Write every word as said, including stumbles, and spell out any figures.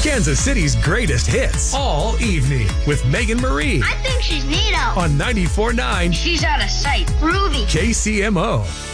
Kansas City's greatest hits all evening with Megan Marie I think she's neato. on ninety-four point nine She's out of sight. Groovy. K C M O.